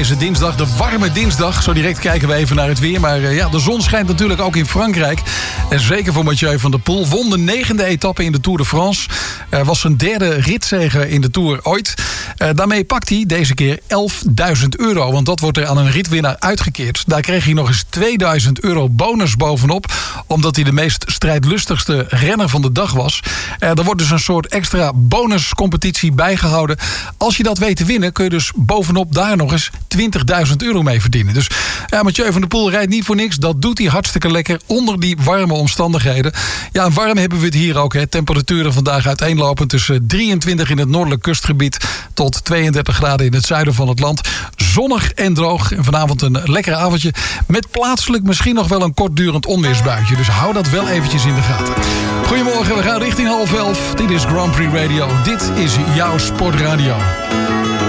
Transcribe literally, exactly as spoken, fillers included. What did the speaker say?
deze dinsdag. De warme dinsdag. Zo direct kijken we even naar het weer. Maar uh, ja, de zon schijnt natuurlijk ook in Frankrijk. En zeker voor Mathieu van der Poel. Won de negende etappe in de Tour de France. Uh, was zijn derde ritzege in de Tour ooit. Uh, daarmee pakt hij deze keer elfduizend euro. Want dat wordt er aan een ritwinnaar uitgekeerd. Daar kreeg hij nog eens tweeduizend euro bonus bovenop. Omdat hij de meest strijdlustigste renner van de dag was. Uh, er wordt dus een soort extra bonuscompetitie bijgehouden. Als je dat weet te winnen, kun je dus bovenop daar nog eens twintigduizend euro mee verdienen. Dus ja, Mathieu van der Poel rijdt niet voor niks. Dat doet hij hartstikke lekker onder die warme omstandigheden. Ja, en warm hebben we het hier ook. Hè. Temperaturen vandaag uiteenlopen tussen drieëntwintig in het noordelijk kustgebied tot tweeëndertig graden in het zuiden van het land. Zonnig en droog. En vanavond een lekker avondje met plaatselijk misschien nog wel een kortdurend onweersbuitje. Dus hou dat wel eventjes in de gaten. Goedemorgen, we gaan richting half elf. Dit is Grand Prix Radio. Dit is jouw sportradio.